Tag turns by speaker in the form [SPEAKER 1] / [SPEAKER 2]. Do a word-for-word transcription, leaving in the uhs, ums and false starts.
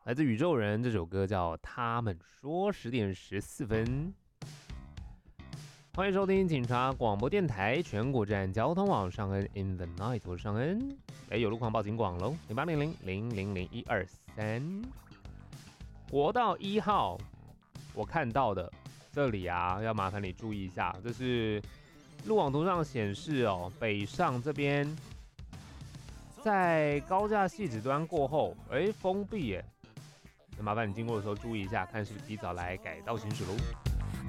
[SPEAKER 1] 来自宇宙人，这首歌叫《他们说》，十点十四分。欢迎收听警察广播电台全国站交通网上恩 In the Night， 我是尚恩。哎，有路况报警广喽，零八零零零零零一二三。国道一号，我看到的这里啊，要麻烦你注意一下，这是路网图上显示哦，北上这边在高架汐止端过后，哎，封闭耶。那麻烦你经过的时候注意一下，看是不是提早来改道行驶喽。